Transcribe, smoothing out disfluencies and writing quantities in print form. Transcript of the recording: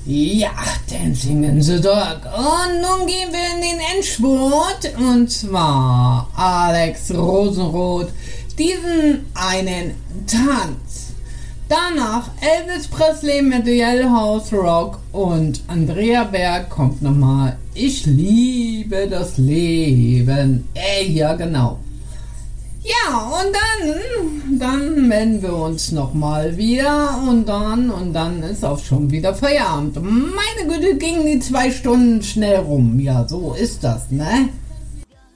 Ja, Dancing in the Dark. Und nun gehen wir in den Endspurt. Und zwar Alex Rosenroth, diesen einen Tanz. Danach Elvis Presley mit Jailhouse Rock und Andrea Berg kommt nochmal Ich liebe das Leben. Ja genau. Ja, und dann melden wir uns nochmal wieder und dann ist auch schon wieder Feierabend. Meine Güte, gingen die 2 Stunden schnell rum. Ja, so ist das, ne?